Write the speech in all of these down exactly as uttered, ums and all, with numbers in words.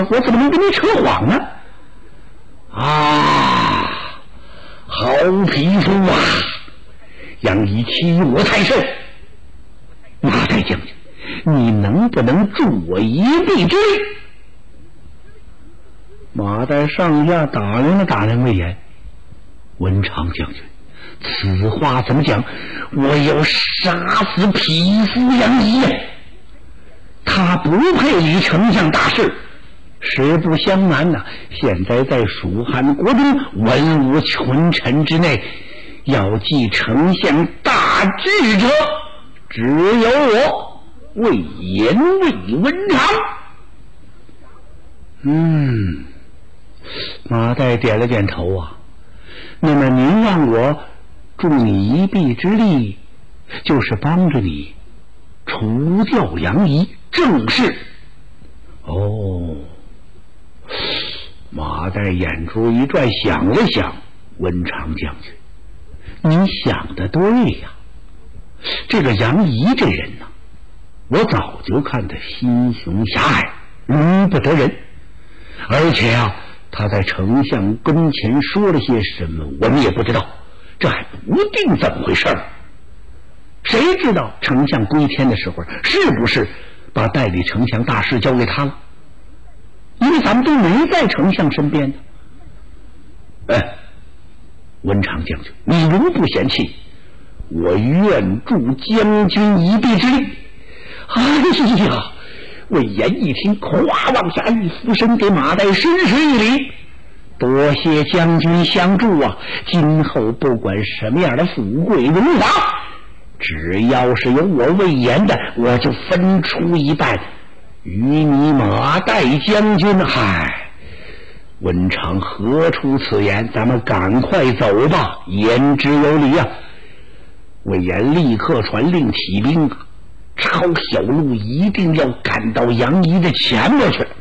我怎么能跟你扯谎呢？啊，好匹夫啊！杨仪欺我太甚，马岱将军，你能不能助我一臂之力？马岱上下打量了打量魏延，文长将军，此话怎么讲？我要杀死匹夫杨仪呀！他不配理丞相大事。实不相瞒呐、啊，现在在蜀汉国中文武群臣之内，要继丞相大志者，只有我魏延魏文长。嗯，马岱点了点头啊。那么您让我助你一臂之力，就是帮着你除掉杨仪，正是。哦。马岱眼珠一转，想了想，文长将军，你想的对呀。这个杨仪这人呢、啊，我早就看他心胸狭隘，容不得人。而且啊，他在丞相跟前说了些什么，我们也不知道，这还不定怎么回事儿。谁知道丞相归天的时候，是不是把代理丞相大事交给他了？因为咱们都没在丞相身边呢。哎，文长将军，你如不嫌弃，我愿助将军一臂之力。哎呀，魏延一听，咵往下一俯身，给马岱深施一礼，多谢将军相助啊！今后不管什么样的富贵荣华，只要是有我魏延的，我就分出一半与你马岱将军。嗨，文长何出此言？咱们赶快走吧，言之有理啊！魏延立刻传令起兵，抄小路，一定要赶到杨仪的前面去。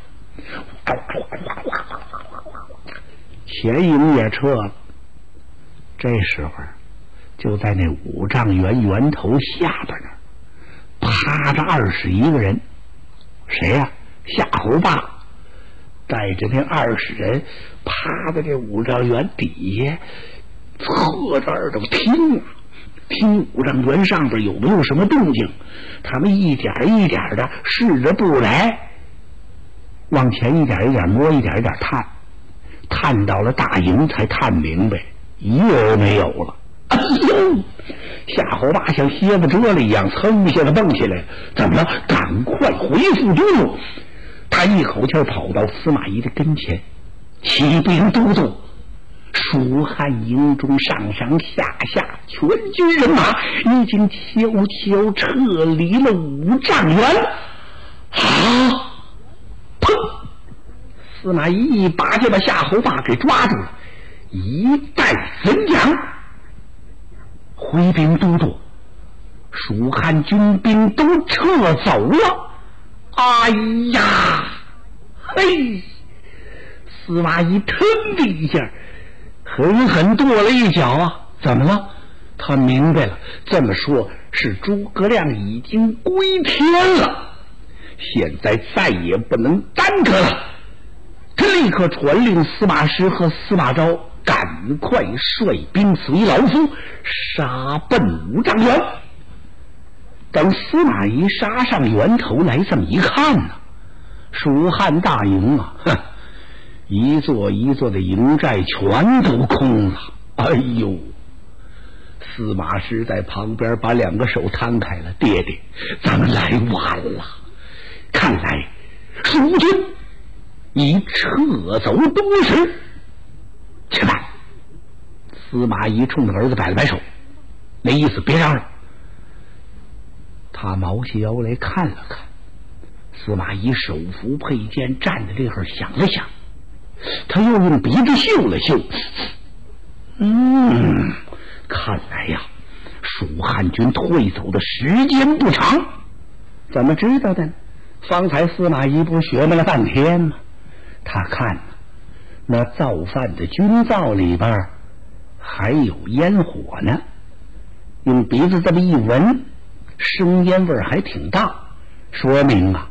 前营也撤了。这时候就在那五丈原源头下边那儿趴着二十一个人。谁呀、啊？夏侯霸带着那二十人趴在这五丈原底下，侧着耳朵听听五丈原上边有没有什么动静。他们一点一点的试着步来，往前一点一点摸，一点一点探，探到了大营才探明白，一人没有了。哎呦！夏侯霸像蝎子蛰了一样，噌一下子蹦起来，怎么了？赶快回复都督！他一口气跑到司马懿的跟前，启禀都督，蜀汉营中上上下下全军人马已经悄悄撤离了五丈原。啊！砰！司马懿一把就把夏侯霸给抓住了，一带怎讲？回禀都督，蜀汉军兵都撤走了。哎呀，嘿！司马懿腾的一下狠狠跺了一脚啊！怎么了？他明白了，这么说是诸葛亮已经归天了，现在再也不能耽搁了。他立刻传令司马师和司马昭赶快率兵随老夫杀奔五丈原。等司马懿杀上源头来，这么一看呢、啊，蜀汉大营啊，哼，一座一座的营寨全都空了。哎呦！司马师在旁边把两个手摊开了，爹爹，咱们来晚了。看来蜀军已撤走东时。且慢！司马懿冲着儿子摆了摆手，那意思别嚷嚷。他毛细腰来看了看，司马懿手扶佩剑站在这会儿想了想，他又用鼻子嗅了嗅，嗯，看来呀，蜀汉军退走的时间不长。怎么知道的呢？方才司马懿不学摸了半天吗？他看呢，那造饭的军灶里边还有烟火呢，用鼻子这么一闻，生烟味还挺大，说明啊，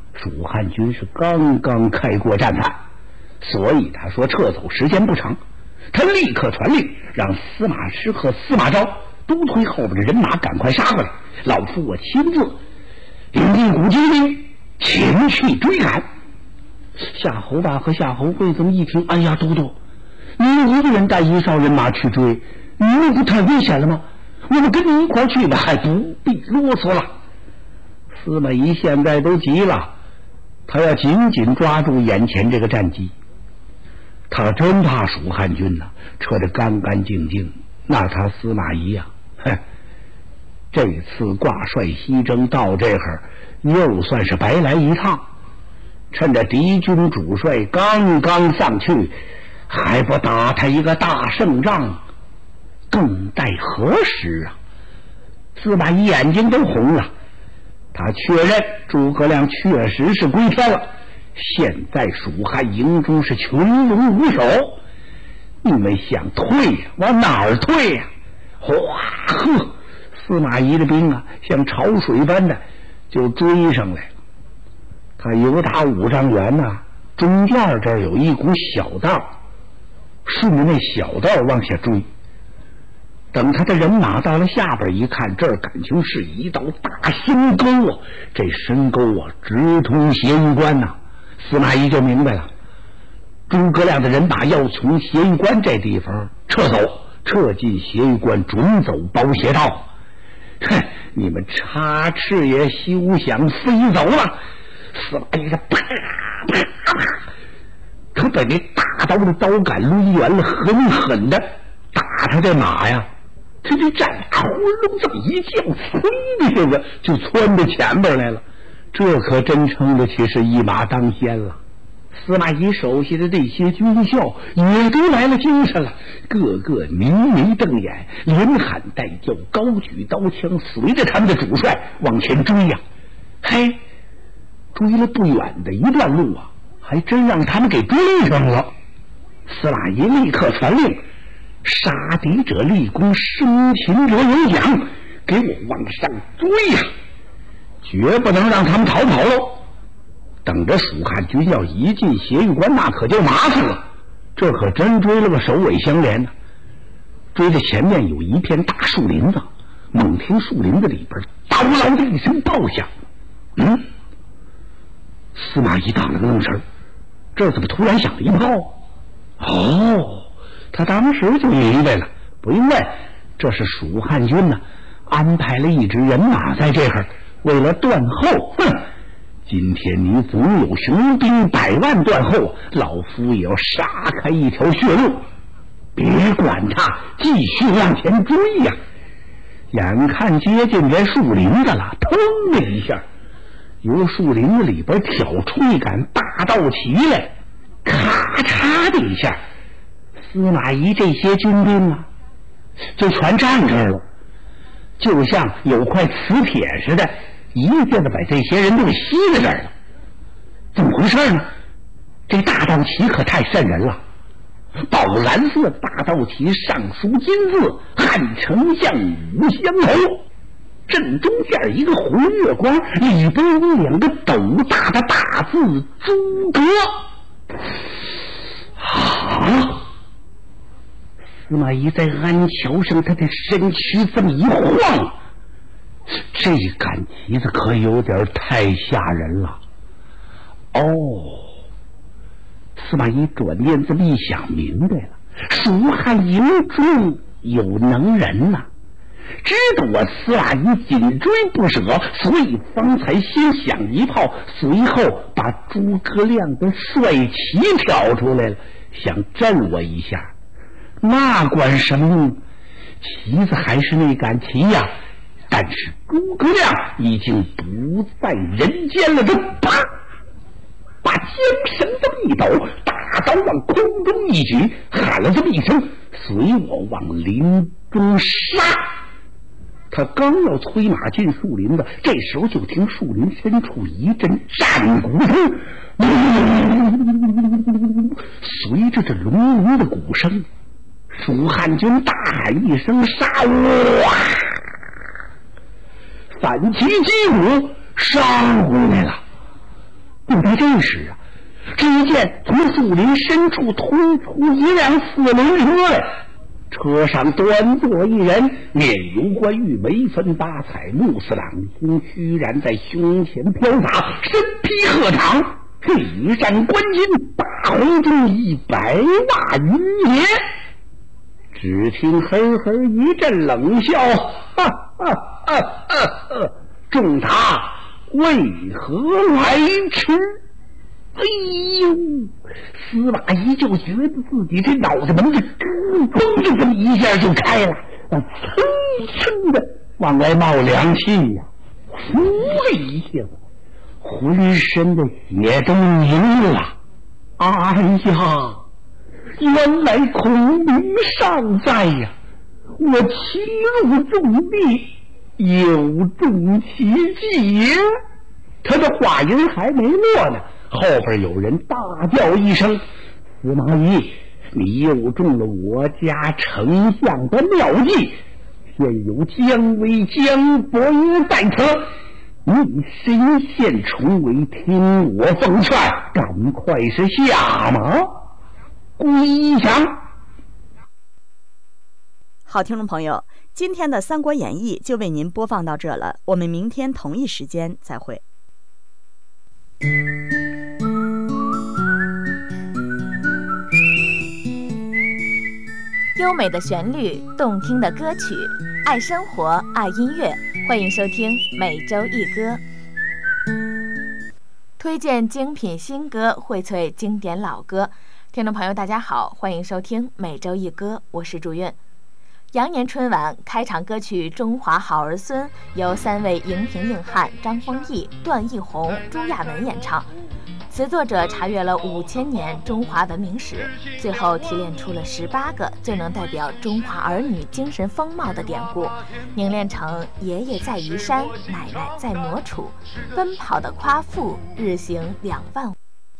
蜀汉军是刚刚开过战盘，所以他说撤走时间不长。他立刻传令，让司马师和司马昭都推后边的人马赶快杀过来。老夫我亲自领一股精兵前去追赶。夏侯霸和夏侯贵这么一听，哎呀，都督，你一个人带一哨人马去追，你那不太危险了吗？我们跟你一块去吧，还不必啰嗦了。司马懿现在都急了，他要紧紧抓住眼前这个战机。他真怕蜀汉军呐、啊、撤得干干净净，那他司马懿呀、啊，哼，这次挂帅西征到这儿，又算是白来一趟。趁着敌军主帅刚刚上去，还不打他一个大胜仗，更待何时啊？司马懿眼睛都红了，他确认诸葛亮确实是归天了。现在蜀汉营中是群龙无首，你们想退呀、啊？往哪儿退呀、啊？哗呵，司马懿的兵啊，像潮水般的就追上来了。他由打五丈原呐、啊，中间这儿有一股小道，顺着那小道往下追。等他的人马到了下边一看，这儿感情是一道大深沟啊！这深沟啊，直通斜玉关呐、啊。司马懿就明白了，诸葛亮的人马要从斜玉关这地方撤走，撤进斜玉关，准走包斜道。哼，你们插翅也休想飞走了！司马懿这啪啪啪，可把那大刀的刀杆抡圆了，狠狠的打他这马呀！他这战马呼隆这么一叫，嗖的这个就窜到前边来了。这可真称得起是一马当先了。司马懿手下的这些军校也都来了精神了，个个明眉瞪眼，连喊带叫，高举刀枪，随着他们的主帅往前追呀、啊。嘿，追了不远的一段路啊，还真让他们给追上了。司马懿立刻传令，杀敌者立功，生擒者有奖，给我往上追呀、啊！绝不能让他们逃跑喽！等着蜀汉军要一进斜玉关，那可就麻烦了。这可真追了个首尾相连呢。追着前面有一片大树林子，猛听树林子里边叨嗷的一声爆响。嗯，司马懿当了个愣神，这怎么突然响了一炮？哦，他当时就明白了，不用问，这是蜀汉军呢、啊、安排了一支人马在这儿。为了断后，哼！今天你总有雄兵百万断后，老夫也要杀开一条血路。别管他，继续往前追呀、啊！眼看接近这树林子了，腾的一下，由树林子里边挑出一杆大道旗来，咔嚓的一下，司马懿这些军兵啊，就全站这儿了。就像有块磁铁似的，一下子把这些人都给吸在这儿了。怎么回事呢？这大道旗可太瘆人了，宝蓝色大道旗上书金字“汉丞相武乡侯”，正中间一个红月光，里边有两个斗大的大字“诸葛”。啊！司马懿在鞍桥上，他的身躯这么一晃，这杆旗子可有点太吓人了。哦，司马懿转念这么一想，明白了，蜀汉营中有能人呐、啊，知道我司马懿紧追不舍，所以方才先响一炮，随后把诸葛亮的帅旗挑出来了，想震我一下。那管什么用？旗子还是那杆旗呀、啊，但是诸葛亮已经不在人间了。他啪，把缰绳这么一抖，大刀往空中一举，喊了这么一声：“随我往林中杀！”他刚要催马进树林子，这时候就听树林深处一阵战鼓声，随着这隆隆的鼓声，蜀汉军大喊一声杀！哇！反旗击鼓杀过来了。 就在这时啊，只见从树林深处推出一辆四轮车来，车上端坐一人，面有冠玉，眉分八彩，目似朗星，虚然在胸前飘洒，身披鹤氅，一扇观音，大红中一百纳云野。只听呵呵一阵冷笑，哈哈哈哈哈！众他为何来迟？哎呦！司马懿就觉得自己这脑袋门子嘣的这么一下就开了，蹭蹭的往外冒凉气呀、啊，呼的一下子，浑身的血都凝了。哎呀！原来孔明尚在呀！我骑入重地，有重其计。他的话音还没落呢，后边有人大叫一声：“司马懿，你又中了我家丞相的妙计！现有姜维、姜伯约在此，你身陷重围，听我奉劝，赶快是下马归降。” 好，听众朋友，今天的《三国演义》就为您播放到这了，我们明天同一时间再会。 优美的旋律，动听的歌曲，爱生活，爱音乐，欢迎收听每周一歌，推荐精品新歌，荟萃经典老歌。听众朋友大家好，欢迎收听每周一歌，我是祝韵。羊年春晚开场歌曲《中华好儿孙》由三位荧屏硬汉张丰毅、段奕宏、朱亚文演唱。词作者查阅了五千年中华文明史，最后提炼出了十八个最能代表中华儿女精神风貌的典故，凝练成爷爷在移山，奶奶在磨杵，奔跑的夸父，日行两万。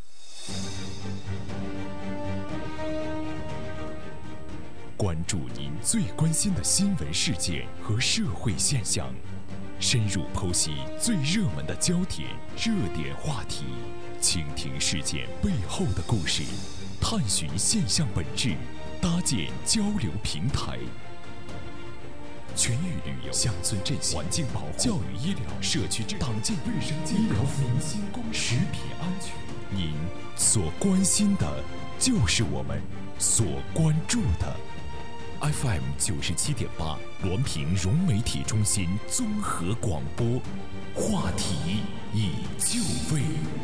关注您最关心的新闻事件和社会现象，深入剖析最热门的焦点、热点话题，倾听事件背后的故事，探寻现象本质，搭建交流平台。全域旅游、乡村振兴、环境保护、教育医疗、社区党建卫生、医疗服务、民心公食品安全，您所关心的，就是我们所关注的。F M 九十七点八，滦平融媒体中心综合广播，话题已就位。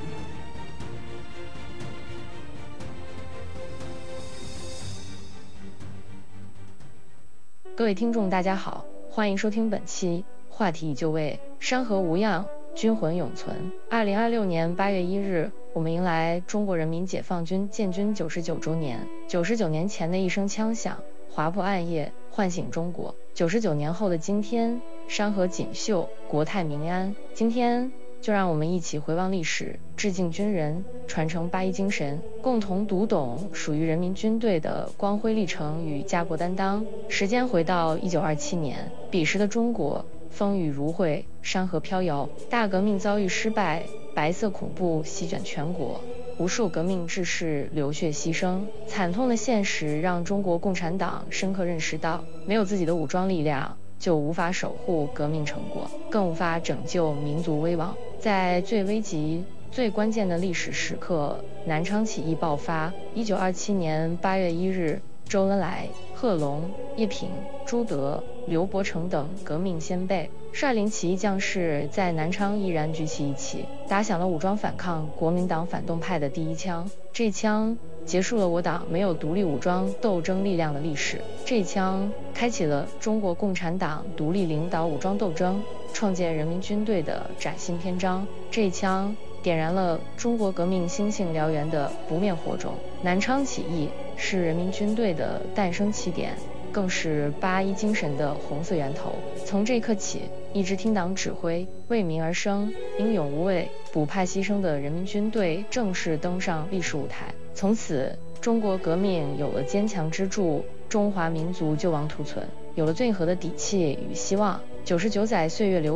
各位听众大家好，欢迎收听本期话题已就位，山河无恙，军魂永存。二零二六年八月一日，我们迎来中国人民解放军建军九十九周年。九十九年前的一声枪响，划破暗夜，唤醒中国。九十九年后的今天，山河锦绣，国泰民安。今天就让我们一起回望历史，致敬军人，传承八一精神，共同读懂属于人民军队的光辉历程与家国担当。时间回到一九二七年，彼时的中国风雨如晦，山河飘摇，大革命遭遇失败，白色恐怖席卷全国，无数革命志士流血牺牲。惨痛的现实让中国共产党深刻认识到，没有自己的武装力量，就无法守护革命成果，更无法拯救民族危亡。在最危急、最关键的历史时刻，南昌起义爆发。一九二七年八月一日，周恩来、贺龙、叶挺、朱德、刘伯承等革命先辈率领起义将士在南昌毅然举起义旗，打响了武装反抗国民党反动派的第一枪。这枪结束了我党没有独立武装斗争力量的历史，这枪开启了中国共产党独立领导武装斗争、创建人民军队的崭新篇章。这枪点燃了中国革命星星燎原的不灭火种。南昌起义是人民军队的诞生起点，更是八一精神的红色源头。从这一刻起，一支听党指挥、为民而生、英勇无畏、不怕牺牲的人民军队正式登上历史舞台。从此，中国革命有了坚强支柱，中华民族救亡图存，有了最后的底气与希望。九十九载岁月流转，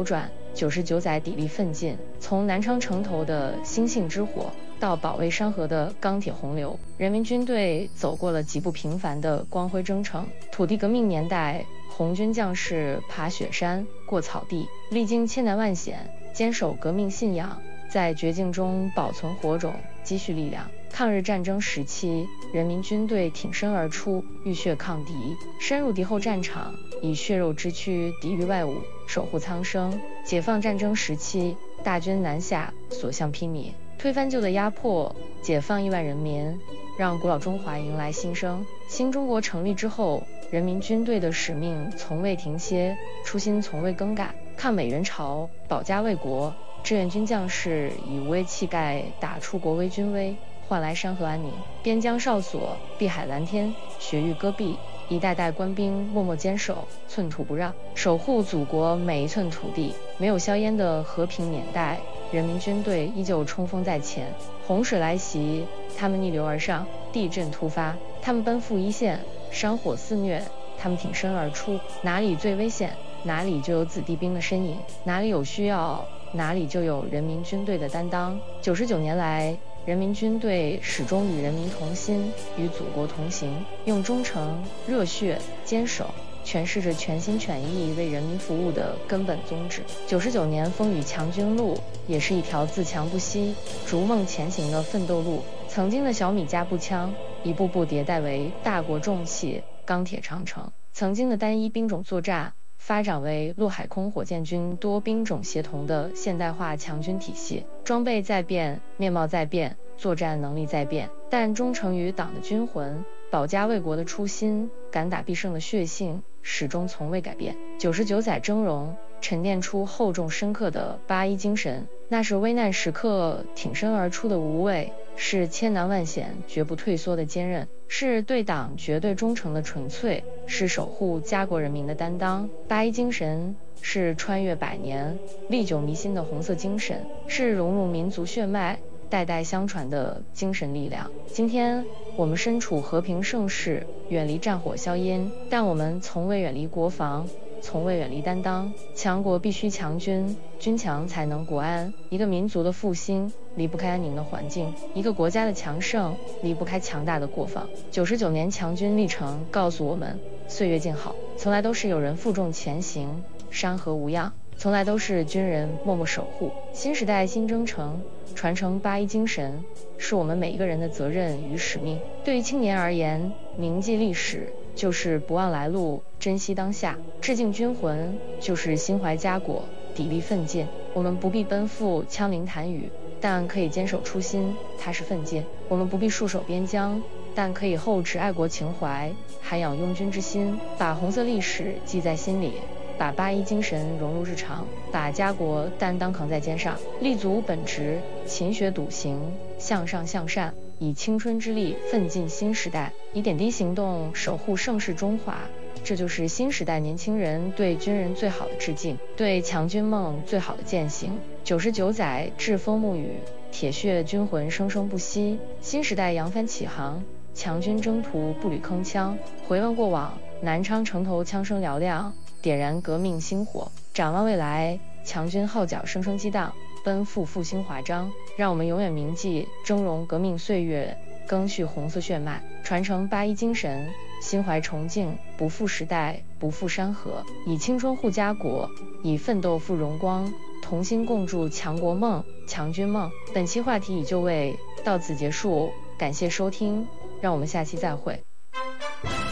九十九载砥砺奋进，从南昌城头的星星之火到保卫山河的钢铁洪流，人民军队走过了极不平凡的光辉征程。土地革命年代，红军将士爬雪山、过草地，历经千难万险，坚守革命信仰，在绝境中保存火种，积蓄力量。抗日战争时期，人民军队挺身而出，浴血抗敌，深入敌后战场，以血肉之躯抵御外侮，守护苍生。解放战争时期，大军南下，所向披靡，推翻旧的压迫，解放亿万人民，让古老中华迎来新生。新中国成立之后，人民军队的使命从未停歇，初心从未更改，抗美援朝，保家卫国。志愿军将士以无畏气概打出国威军威，换来山河安宁。边疆哨所，碧海蓝天，雪域戈壁，一代代官兵默默坚守，寸土不让，守护祖国每一寸土地。没有硝烟的和平年代，人民军队依旧冲锋在前。洪水来袭，他们逆流而上；地震突发，他们奔赴一线；山火肆虐，他们挺身而出。哪里最危险，哪里就有子弟兵的身影；哪里有需要，哪里就有人民军队的担当。九十九年来，人民军队始终与人民同心，与祖国同行，用忠诚、热血、坚守诠释着全心全意为人民服务的根本宗旨。九十九年风雨强军路，也是一条自强不息、逐梦前行的奋斗路。曾经的小米加步枪，一步步迭代为大国重器、钢铁长城；曾经的单一兵种作战，发展为陆海空火箭军多兵种协同的现代化强军体系。装备在变，面貌在变，作战能力在变，但忠诚于党的军魂，保家卫国的初心，敢打必胜的血性，始终从未改变。九十九载峥嵘，沉淀出厚重深刻的八一精神，那是危难时刻挺身而出的无畏，是千难万险绝不退缩的坚韧，是对党绝对忠诚的纯粹，是守护家国人民的担当。八一精神是穿越百年、历久弥新的红色精神，是融入民族血脉、代代相传的精神力量。今天我们身处和平盛世，远离战火硝烟，但我们从未远离国防，从未远离担当。强国必须强军，军强才能国安。一个民族的复兴离不开安宁的环境，一个国家的强盛离不开强大的国防。九十九年强军历程告诉我们，岁月静好，从来都是有人负重前行，山河无恙，从来都是军人默默守护。新时代新征程，传承八一精神，是我们每一个人的责任与使命。对于青年而言，铭记历史就是不忘来路，珍惜当下；致敬军魂就是心怀家国，砥砺奋进。我们不必奔赴枪林弹雨，但可以坚守初心，踏实奋进；我们不必戍守边疆，但可以厚植爱国情怀，涵养拥军之心，把红色历史记在心里，把八一精神融入日常，把家国担当扛在肩上，立足本职，勤学笃行，向上向善，以青春之力奋进新时代，以点滴行动守护盛世中华。这就是新时代年轻人对军人最好的致敬，对强军梦最好的践行。九十九载栉风沐雨，铁血军魂生生不息。新时代扬帆起航，强军征途步履铿锵。回望过往，南昌城头枪声嘹亮，点燃革命星火。展望未来，强军号角声声激荡，奔赴复兴华章。让我们永远铭记峥嵘革命岁月，赓续红色血脉，传承八一精神，心怀崇敬，不负时代，不负山河，以青春护家国，以奋斗赴荣光，同心共筑强国梦、强军梦。本期话题已就位到此结束，感谢收听，让我们下期再会。